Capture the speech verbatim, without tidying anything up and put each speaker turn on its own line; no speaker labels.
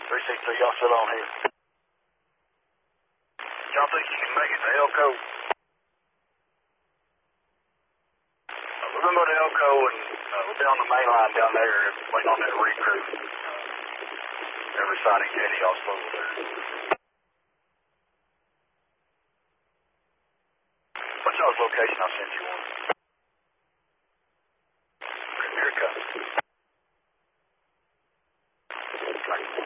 three six three, y'all still on here? Y'all think you can make it to Elko? Uh, we're going to go to Elko, and uh, we'll be on the main line down there, waiting on that recruit. Uh, every Friday, Katie, y'all still over there. What's y'all's location? I'll send you one. Okay, here it comes. Right.